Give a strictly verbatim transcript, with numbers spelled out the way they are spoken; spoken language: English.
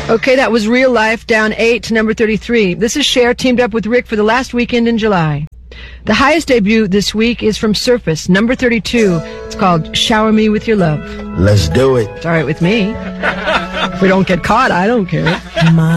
Okay, that was Real Life, down eight to number thirty-three. This is Cher, teamed up with Rick for the last weekend in July. The highest debut this week is from Surface, number thirty-two. It's called Shower Me With Your Love. Let's do it. It's all right with me. If we don't get caught, I don't care. My